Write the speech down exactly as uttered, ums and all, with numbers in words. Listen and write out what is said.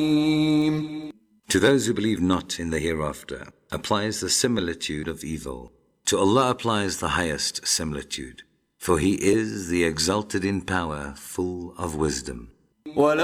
To those who believe not in the hereafter applies the similitude of evil. To Allah applies the highest similitude, for He is the exalted in power, full of wisdom.